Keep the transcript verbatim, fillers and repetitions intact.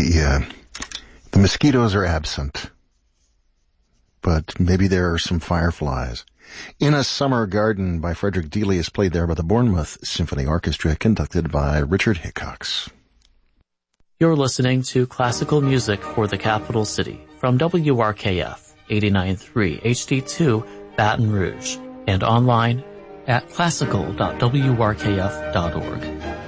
The, uh, the mosquitoes are absent, but maybe there are some fireflies. In a Summer Garden by Frederick Dealey is played there by the Bournemouth Symphony Orchestra, conducted by Richard Hickox. You're listening to classical music for the capital city from W R K F eighty-nine point three H D two Baton Rouge and online at classical dot w r k f dot org.